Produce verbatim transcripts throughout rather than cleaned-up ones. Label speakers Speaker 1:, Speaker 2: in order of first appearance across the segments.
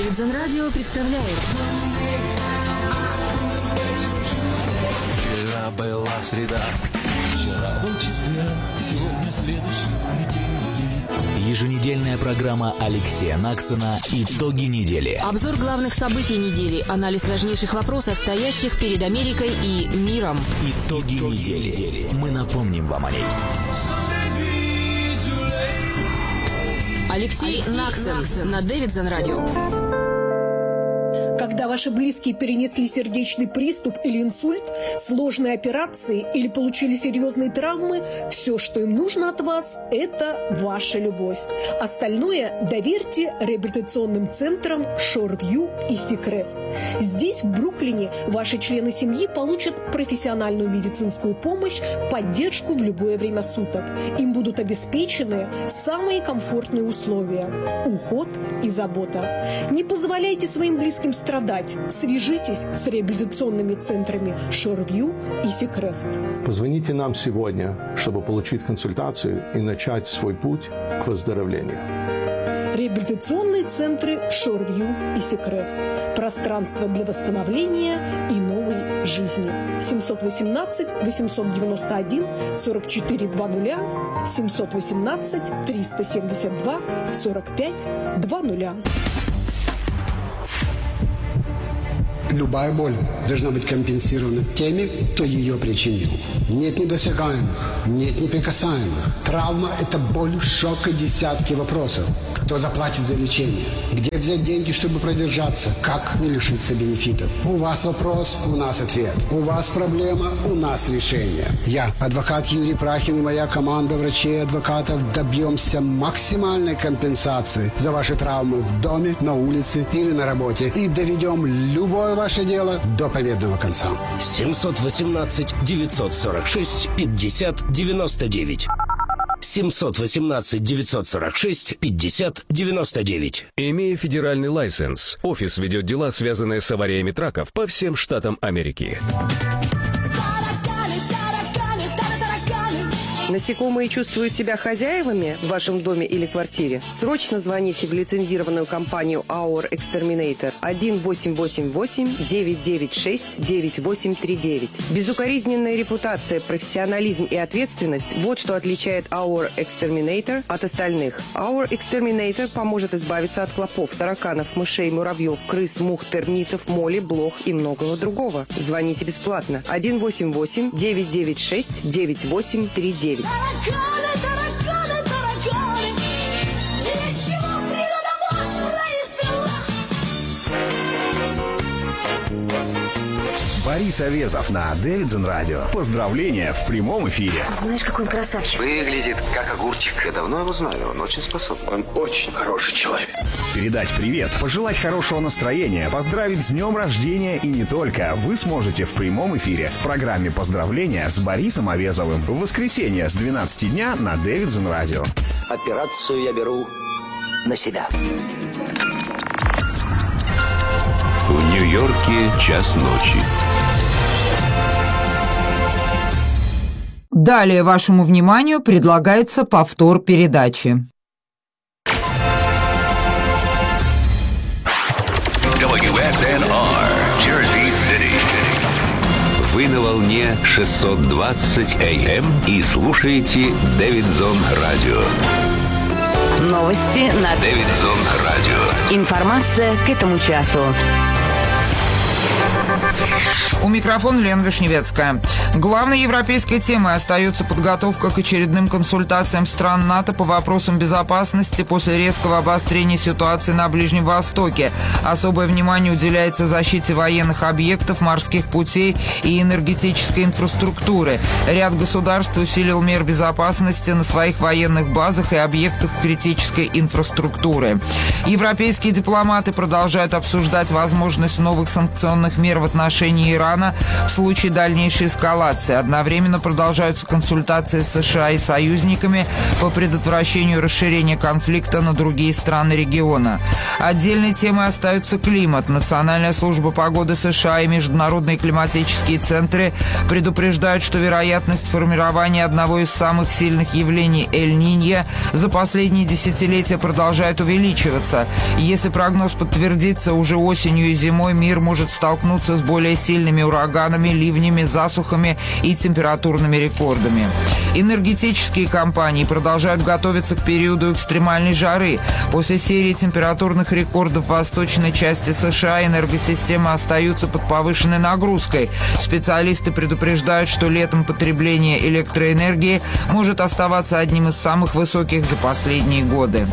Speaker 1: Дэвидсон Радио представляет.
Speaker 2: Вчера была среда, вчера был четверг, сегодня следующий недели.
Speaker 3: Еженедельная программа Алексея Наксона «Итоги недели».
Speaker 1: Обзор главных событий недели, анализ важнейших вопросов, стоящих перед Америкой и миром.
Speaker 3: Итоги, Итоги недели. недели. Мы напомним вам о ней.
Speaker 1: Алексей, Алексей Наксон, Наксон на Дэвидсон Радио.
Speaker 4: Когда ваши близкие перенесли сердечный приступ или инсульт, сложные операции или получили серьезные травмы, все, что им нужно от вас, это ваша любовь. Остальное доверьте реабилитационным центрам Шорвью и Сикрест. Здесь, в Бруклине, ваши члены семьи получат профессиональную медицинскую помощь, поддержку в любое время суток. Им будут обеспечены самые комфортные условия, уход и забота. Не позволяйте своим близким страдать. Свяжитесь с реабилитационными центрами Шорвью и Сикрест.
Speaker 5: Позвоните нам сегодня, чтобы получить консультацию и начать свой путь к выздоровлению.
Speaker 4: Реабилитационные центры Шорвью и Сикрест. Пространство для восстановления и новой жизни. семьсот восемнадцать восемьсот девяносто один сорок четыре двадцать, семьсот восемнадцать триста семьдесят два сорок пять двадцать.
Speaker 6: Любая боль должна быть компенсирована теми, кто ее причинил. Нет недосягаемых, нет неприкасаемых. Травма – это боль, шок и десятки вопросов. Кто заплатит за лечение? Где взять деньги, чтобы продержаться? Как не лишиться бенефитов? У вас вопрос, у нас ответ. У вас проблема, у нас решение. Я, адвокат Юрий Прахин и моя команда врачей и адвокатов добьемся максимальной компенсации за ваши травмы в доме, на улице или на работе. И доведем любое ваше дело до победного конца.
Speaker 7: семьсот восемнадцать девятьсот сорок шесть пятьдесят девяносто девять. семьсот восемнадцать девятьсот сорок шесть пятьдесят девяносто девять.
Speaker 8: Имея федеральный лайсенс, офис ведет дела, связанные с авариями траков по всем штатам Америки.
Speaker 9: Насекомые чувствуют себя хозяевами в вашем доме или квартире? Срочно звоните в лицензированную компанию Our Exterminator один восемь восемь восемь девять девять шесть девять восемь три девять. Безукоризненная репутация, профессионализм и ответственность – вот что отличает Our Exterminator от остальных. Our Exterminator поможет избавиться от клопов, тараканов, мышей, муравьев, крыс, мух, термитов, моли, блох и многого другого. Звоните бесплатно один восемь восемь девять девять шесть девять восемь три девять.
Speaker 10: Тараканы, тараканы, тараканы, для чего природа вас произвела?
Speaker 11: Борис Авезов на Дэвидсон Радио. Поздравления в прямом эфире.
Speaker 12: Знаешь, какой он красавчик.
Speaker 13: Выглядит как огурчик. Я давно его знаю, он очень способен.
Speaker 14: Он очень хороший человек.
Speaker 11: Передать привет, пожелать хорошего настроения, поздравить с днем рождения и не только вы сможете в прямом эфире в программе «Поздравления» с Борисом Авезовым в воскресенье с двенадцати дня на Дэвидсон Радио.
Speaker 13: Операцию я беру на себя.
Speaker 15: В Нью-Йорке час ночи.
Speaker 16: Далее вашему вниманию предлагается повтор передачи.
Speaker 15: дабл ю эс эн ар, Jersey City. Вы на волне шестьсот двадцать эй эм и слушаете Дэвидсон Радио.
Speaker 17: Новости на
Speaker 15: Дэвидсон Радио.
Speaker 17: Информация к этому часу.
Speaker 16: У микрофона Лена Вишневецкая. Главной европейской темой остается подготовка к очередным консультациям стран НАТО по вопросам безопасности после резкого обострения ситуации на Ближнем Востоке. Особое внимание уделяется защите военных объектов, морских путей и энергетической инфраструктуры. Ряд государств усилил меры безопасности на своих военных базах и объектах критической инфраструктуры. Европейские дипломаты продолжают обсуждать возможность новых санкционных санкционных мер в отношении Ирана в случае дальнейшей эскалации. Одновременно продолжаются консультации с США и союзниками по предотвращению расширения конфликта на другие страны региона. Отдельной темой остается климат. Национальная служба погоды США и международные климатические центры предупреждают, что вероятность формирования одного из самых сильных явлений Эль-Нинья за последние десятилетия продолжает увеличиваться. Если прогноз подтвердится, уже осенью и зимой мир может столкнуться с более сильными ураганами, ливнями, засухами и температурными рекордами. Энергетические компании продолжают готовиться к периоду экстремальной жары. После серии температурных рекордов в восточной части США энергосистемы остаются под повышенной нагрузкой. Специалисты предупреждают, что летом потребление электроэнергии может оставаться одним из самых высоких за последние годы.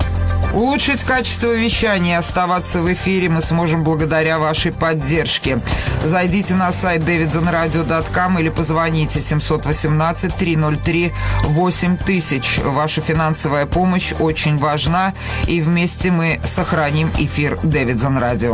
Speaker 16: Улучшить качество вещания и оставаться в эфире мы сможем благодаря вашей поддержке. Зайдите на сайт дэвид зон радио точка ком или позвоните семь один восемь три ноль три восемь тысяч. Ваша финансовая помощь очень важна, и вместе мы сохраним эфир Дэвидсон Радио.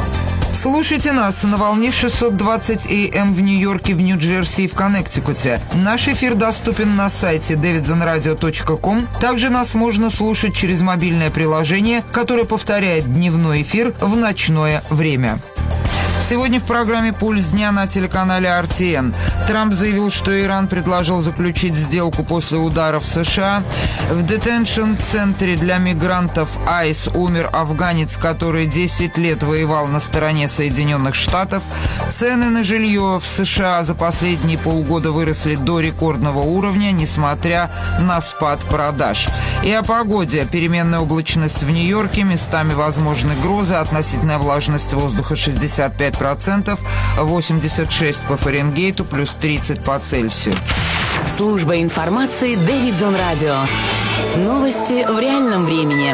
Speaker 16: Слушайте нас на волне шестьсот двадцать эй эм в Нью-Йорке, в Нью-Джерси и в Коннектикуте. Наш эфир доступен на сайте дэвид зон радио точка ком. Также нас можно слушать через мобильное приложение, которое повторяет дневной эфир в ночное время. Сегодня в программе «Пульс дня» на телеканале ар ти эн. Трамп заявил, что Иран предложил заключить сделку после ударов США. В детеншн-центре для мигрантов айс умер афганец, который десять лет воевал на стороне Соединенных Штатов. Цены на жилье в США за последние полгода выросли до рекордного уровня, несмотря на спад продаж. И о погоде. Переменная облачность в Нью-Йорке, местами возможны грозы, относительная влажность воздуха шестьдесят пять процентов, восемьдесят шесть по Фаренгейту, плюс тридцать по Цельсию.
Speaker 17: Служба информации Дэвидсон Радио. Новости в реальном времени.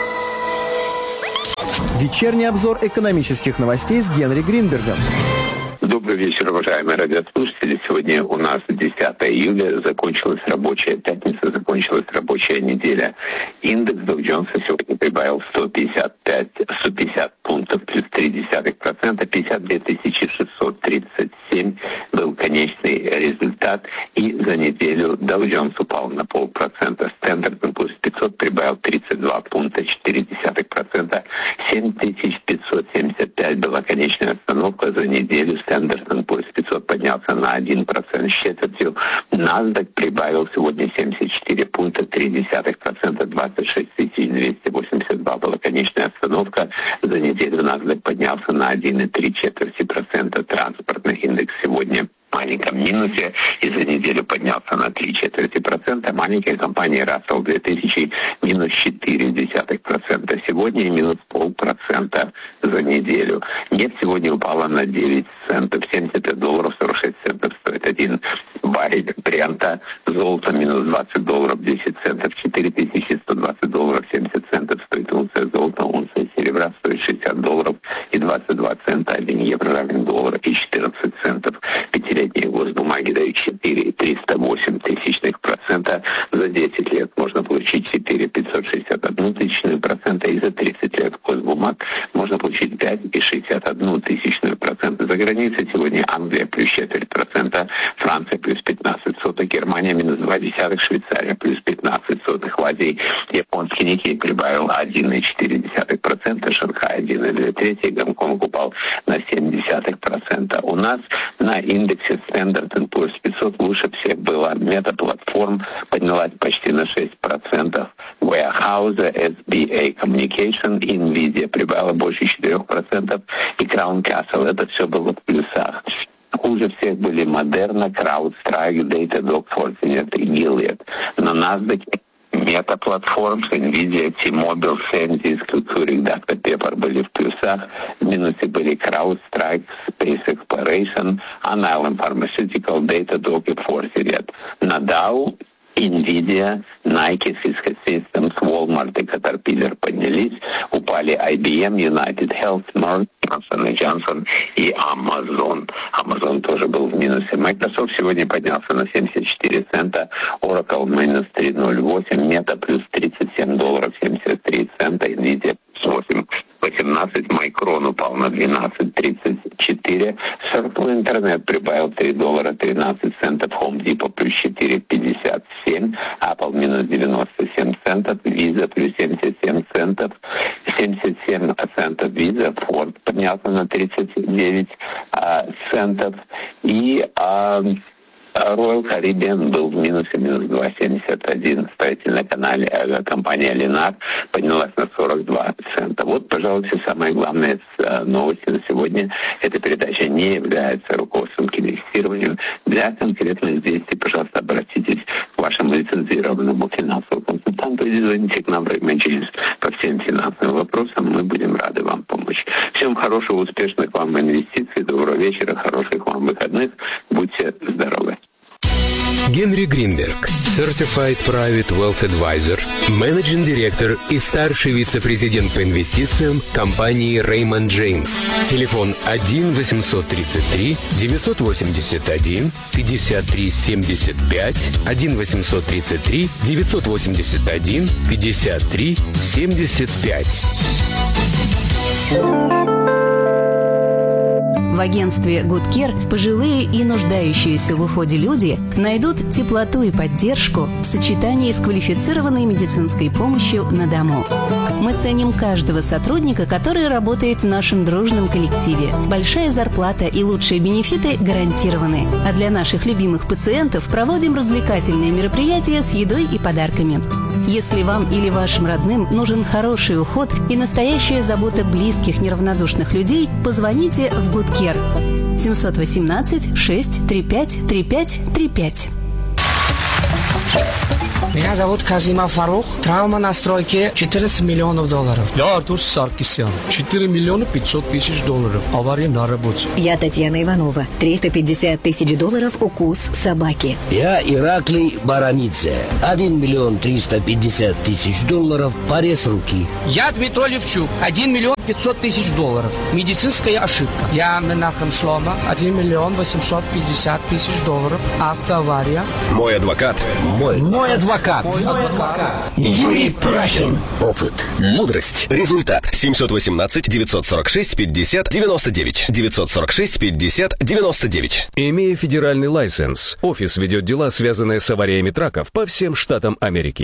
Speaker 12: Вечерний обзор экономических новостей с Генри Гринбергом.
Speaker 14: Добрый вечер, уважаемые радиослушатели. Сегодня у нас десятое июля, закончилась рабочая пятница, закончилась рабочая неделя. Индекс Dow Jones сегодня прибавил сто пятьдесят пять, сто пятьдесят пунктов, плюс три десятых процента, пятьдесят две тысячи шестьсот тридцать семь был конечный результат. И за неделю Dow Jones упал на полпроцента. Standard энд пурс пятьсот прибавил тридцать два пункта, четыре десятых процента. семь тысяч пятьсот семьдесят пять была конечная остановка за неделю. Standard энд пурс пятьсот поднялся на один процент с четвертью. NASDAQ прибавил сегодня семьдесят четыре пункта, три десятых процента, двадцать шесть тысяч двести восемьдесят два была конечная остановка. За неделю NASDAQ поднялся на один и три четверти процента. Транспортный индекс сегодня в маленьком минусе и за неделю поднялся на три четверти процента. Маленькая компания Russell две тысячи минус четыре десятых процента сегодня и минус полпроцента за неделю. Нефть сегодня упала на девять центов, семьдесят пять долларов сорок шесть центов стоит один баррель брента. Золото минус двадцать долларов десять центов, четыре тысячи сто двадцать долларов семьдесят центов стоит унция золота, унция серебра стоит шестьдесят долларов и двадцать два цента, один евро равен доллару и четырнадцать центов. Пятилетние госбумаги дают четыре и триста восемь тысячных процента. За десять лет можно получить четыре и пятьсот шестьдесят одну тысячную процента, и за тридцать лет госбумаг можно получить пять и шестьдесят одну тысячную процента. За границей сегодня Англия плюс четверть процента, Франция плюс пятнадцать сотых, Германия минус два десятых, Швейцария плюс пятнадцать сотых, в Азии японский Никей прибавил один и четыре десятых процента, Шанхай один и две трети, Гонконг упал на семь десятых процента. У нас на индексе Standard энд пурс пятьсот лучше всех было Meta Platform, поднялась почти на шесть процентов. Warehouse, эс би эй Communication, Nvidia прибавила больше четырех процентов, и Crown Castle, это все было в плюсах. Хуже всех были Moderna, CrowdStrike, Datadog, Fortinet и Gilead. На NASDAQ Meta Platforms, Nvidia, T-Mobile, Sandisk, Keurig, доктор Pepper были в плюсах. В минусе были CrowdStrike, Space Exploration, Alnylam Pharmaceutical, Datadog и Fortinet. На Dow Nvidia, Nike, Cisco Systems, Walmart и Caterpillar поднялись, упали ай би эм, United Health, Merck, Johnson энд Johnson и Amazon. Amazon тоже был в минусе. Microsoft сегодня поднялся на семьдесят четыре цента, Oracle минус три ноль восемь, Meta плюс тридцать семь долларов семьдесят три цента, Nvidia восемь восемнадцать, Майкрон упал на двенадцать тридцать четыре, Circle Интернет прибавил три доллара тринадцать центов, Home Depot плюс четыре пятьдесят семь, Apple минус девяносто семь центов, Visa плюс семьдесят семь центов, семьдесят семь центов Visa, Ford поднялся на тридцать девять а, центов, и а, Royal Caribbean был в минусе, минус два семьдесят один. Строительная канале, э, компания Ленар поднялась на сорок два цента. Вот, пожалуй, все самые главные э, новости на сегодня. Эта передача не является руководством к инвестированию. Для конкретных действий, пожалуйста, обратитесь к вашему лицензированному финансовому консультанту или звоните к нам в Реймонджинс по всем финансовым вопросам. Мы будем рады вам помочь. Всем хорошего, успешных вам инвестиций, доброго вечера, хороших вам выходных. Будьте здоровы.
Speaker 18: Генри Гринберг, Certified Private Wealth Advisor, Managing Director и старший вице-президент по инвестициям компании Raymond James. Телефон один восемьсот тридцать три девятьсот восемьдесят один пятьдесят три семьдесят пять, один восемьсот тридцать три девятьсот восемьдесят один пятьдесят три семьдесят пять.
Speaker 19: В агентстве Good Care пожилые и нуждающиеся в уходе люди найдут теплоту и поддержку в сочетании с квалифицированной медицинской помощью на дому. Мы ценим каждого сотрудника, который работает в нашем дружном коллективе. Большая зарплата и лучшие бенефиты гарантированы. А для наших любимых пациентов проводим развлекательные мероприятия с едой и подарками. Если вам или вашим родным нужен хороший уход и настоящая забота близких неравнодушных людей, позвоните в Good Care. семь один восемь шесть три пять три пять три пять.
Speaker 20: Меня зовут Казима Фарух. Травма на стройке четырнадцать миллионов долларов.
Speaker 21: Я Артур Саркисян. четыре миллиона пятьсот тысяч долларов. Авария на работе.
Speaker 22: Я Татьяна Иванова. триста пятьдесят тысяч долларов укус собаки.
Speaker 7: Я Ираклий Барамидзе. один миллион триста пятьдесят тысяч долларов. Порез руки.
Speaker 20: Я Дмитрий Левчук. один миллион пятьсот тысяч долларов. Медицинская ошибка. Я Менахем Шлома. один миллион восемьсот пятьдесят тысяч долларов. Автоавария.
Speaker 23: Мой адвокат.
Speaker 7: Мой,
Speaker 20: Мой адвокат.
Speaker 23: Мой адвокат.
Speaker 7: Юрий Прахин. Опыт.
Speaker 23: Мудрость. Результат. семь один восемь девять сорок шесть пятьдесят девяносто девять. девять сорок шесть пятьдесят девяносто девять.
Speaker 8: Имея федеральный лайсенс, офис ведет дела, связанные с авариями траков по всем штатам Америки.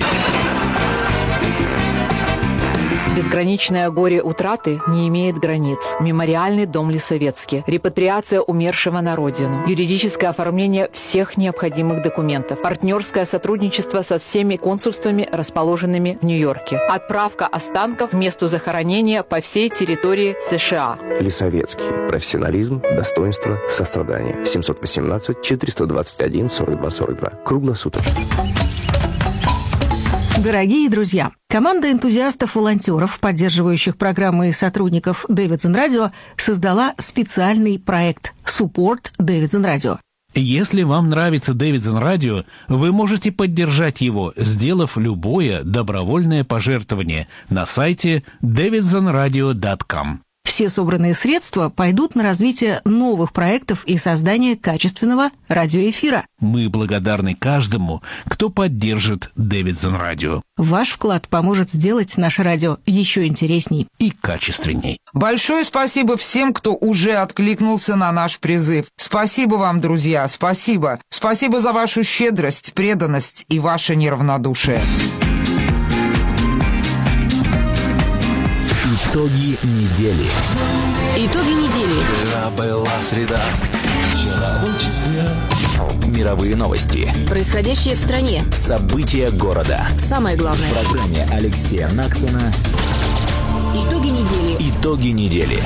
Speaker 24: Безграничное горе утраты не имеет границ. Мемориальный дом Лисовецкий. Репатриация умершего на родину. Юридическое оформление всех необходимых документов. Партнерское сотрудничество со всеми консульствами, расположенными в Нью-Йорке. Отправка останков к месту захоронения по всей территории США.
Speaker 25: Лисовецкий. Профессионализм, достоинство, сострадание. семь один восемь четыреста двадцать один сорок два сорок два. Круглосуточно.
Speaker 26: Дорогие друзья, команда энтузиастов-волонтеров, поддерживающих программы и сотрудников Davidson Radio, создала специальный проект «Support Davidson Radio».
Speaker 27: Если вам нравится Davidson Radio, вы можете поддержать его, сделав любое добровольное пожертвование на сайте дэвидсон радио точка ком.
Speaker 26: Все собранные средства пойдут на развитие новых проектов и создание качественного радиоэфира.
Speaker 27: Мы благодарны каждому, кто поддержит Davidson Radio.
Speaker 26: Ваш вклад поможет сделать наше радио еще интересней
Speaker 27: и качественней.
Speaker 16: Большое спасибо всем, кто уже откликнулся на наш призыв. Спасибо вам, друзья, спасибо. Спасибо за вашу щедрость, преданность и ваше неравнодушие.
Speaker 3: Итоги недели.
Speaker 1: Итоги недели.
Speaker 2: Вчера была среда, вчера был четверг.
Speaker 3: Мировые новости.
Speaker 1: Происходящее в стране.
Speaker 3: События города.
Speaker 1: Самое главное.
Speaker 3: В программе Алексея Наксона.
Speaker 1: Итоги недели.
Speaker 3: Итоги недели.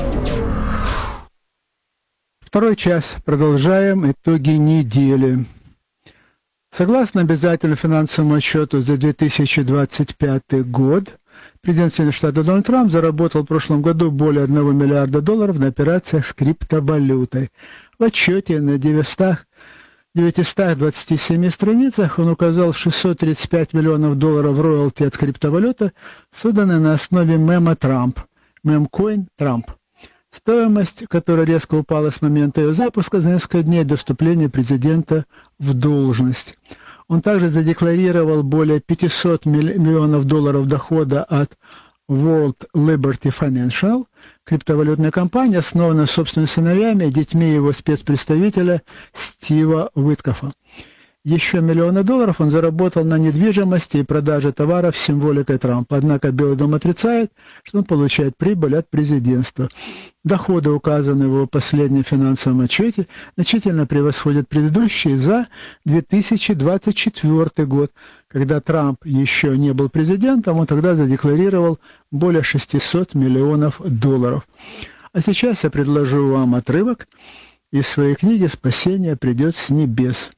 Speaker 28: Второй час. Продолжаем итоги недели. Согласно обязательному финансовому отчету за две тысячи двадцать пятый год, президент Соединенных Штатов Дональд Трамп заработал в прошлом году более одного миллиарда долларов на операциях с криптовалютой. В отчете на девятистах двадцати семи страницах он указал шестьсот тридцать пять миллионов долларов роялти от криптовалюты, созданной на основе мема Трамп, мемкоин Трамп. Стоимость, которая резко упала с момента ее запуска за несколько дней до вступления президента в должность. Он также задекларировал более пятьсот миллионов долларов дохода от World Liberty Financial, криптовалютная компания, основанная собственными сыновьями и детьми его спецпредставителя Стива Уиткофа. Еще миллионы долларов он заработал на недвижимости и продаже товаров с символикой Трампа. Однако Белый дом отрицает, что он получает прибыль от президентства. Доходы, указанные в его последнем финансовом отчете, значительно превосходят предыдущие за две тысячи двадцать четвёртый год. Когда Трамп еще не был президентом, он тогда задекларировал более шестисот миллионов долларов. А сейчас я предложу вам отрывок из своей книги «Спасение придет с небес».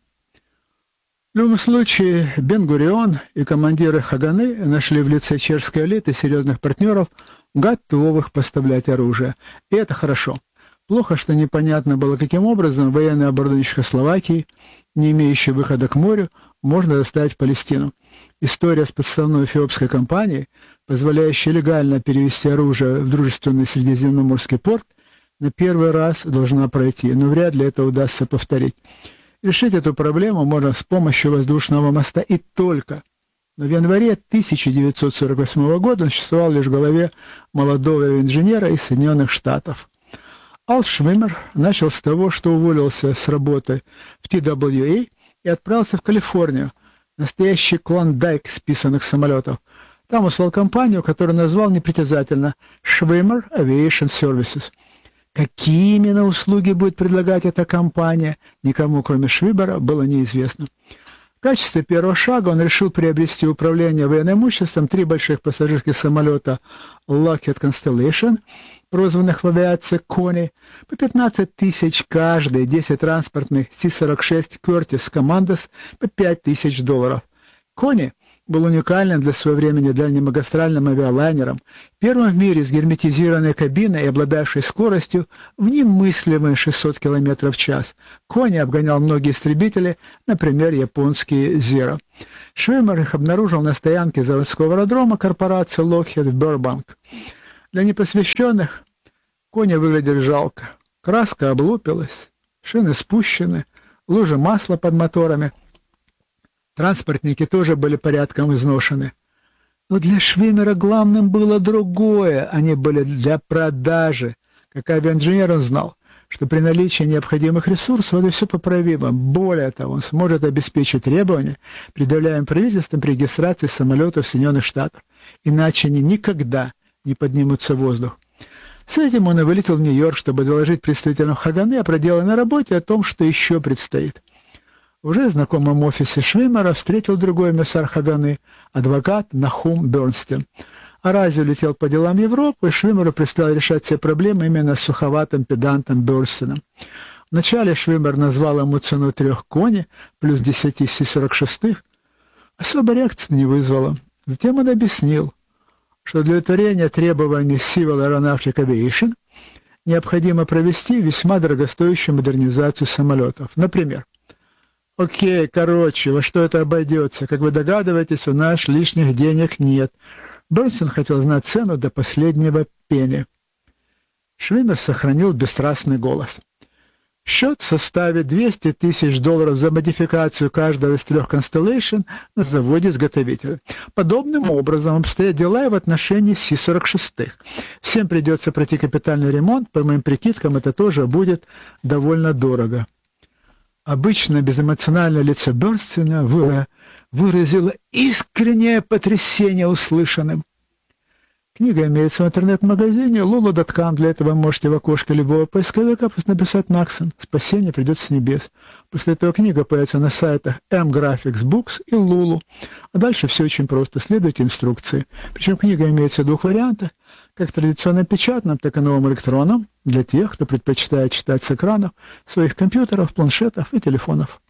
Speaker 28: В любом случае, Бен-Гурион и командиры Хаганы нашли в лице чешской элиты серьезных партнеров, готовых поставлять оружие. И это хорошо. Плохо, что непонятно было, каким образом военное оборудование Чехословакии, не имеющее выхода к морю, можно доставить в Палестину. История с подставной эфиопской компанией, позволяющей легально перевести оружие в дружественный Средиземноморский порт, на первый раз должна пройти, но вряд ли это удастся повторить. Решить эту проблему можно с помощью воздушного моста и только. Но в январе тысяча девятьсот сорок восьмого года он существовал лишь в голове молодого инженера из Соединенных Штатов. Ал Швиммер начал с того, что уволился с работы в ти дабл ю эй и отправился в Калифорнию, настоящий клондайк списанных самолетов. Там услал компанию, которую назвал непритязательно Schwimmer Aviation Services. Какие именно услуги будет предлагать эта компания, никому, кроме Швибера, было неизвестно. В качестве первого шага он решил приобрести управление военным имуществом три больших пассажирских самолета Lockheed Constellation, прозванных в авиации Кони, по пятнадцать тысяч каждый, десять транспортных Си сорок шесть Curtiss Commandos по пять тысяч долларов. Кони был уникальным для своего времени дальнемагистральным авиалайнером, первым в мире с герметизированной кабиной и обладавшей скоростью в немыслимые шестьсот километров в час. Кони обгонял многие истребители, например, японские Zero. Швиммер их обнаружил на стоянке заводского аэродрома корпорации Lockheed в Бербанк. Для непосвященных Кони выглядели жалко. Краска облупилась, шины спущены, лужи масла под моторами. Транспортники тоже были порядком изношены. Но для Швиммера главным было другое. Они были для продажи. Как авиаинженер он знал, что при наличии необходимых ресурсов это все поправимо. Более того, он сможет обеспечить требования, предъявляемые правительством при регистрации самолетов Соединенных Штатов. Иначе они никогда не поднимутся в воздух. С этим он и вылетел в Нью-Йорк, чтобы доложить представителям Хаганы о проделанной работе и о том, что еще предстоит. Уже в знакомом офисе Швиммера встретил другой эмиссар Хаганы, адвокат Нахум Бернстин. Арази улетел по делам Европы, и Швиммеру предстояло решать все проблемы именно с суховатым педантом Бернстином. Вначале Швиммер назвал ему цену трех Кони плюс десяти Си сорок шесть. Особой реакции не вызвало. Затем он объяснил, что для удовлетворения требований Civil Aeronautic Aviation необходимо провести весьма дорогостоящую модернизацию самолетов. Например, «Окей, короче, во что это обойдется? Как вы догадываетесь, у нас лишних денег нет». Бернстин хотел знать цену до последнего пенни. Швиммер сохранил бесстрастный голос. Счет составит двести тысяч долларов за модификацию каждого из трех Constellation на заводе-изготовителя. Подобным образом обстоят дела и в отношении Си сорок шесть. Всем придется пройти капитальный ремонт, по моим прикидкам, это тоже будет довольно дорого. Обычно безэмоциональное лицо Бернстина выразило искреннее потрясение услышанным. Книга имеется в интернет-магазине лулу точка ком. Для этого вы можете в окошке любого поисковика просто написать Наксон. «Спасение придет с небес». После этого книга появится на сайтах M-Graphics Books и Lulu. А дальше все очень просто. Следуйте инструкции. Причем книга имеется в двух вариантах. Как традиционно печатном, так и новым электронном. Для тех, кто предпочитает читать с экранов своих компьютеров, планшетов и телефонов.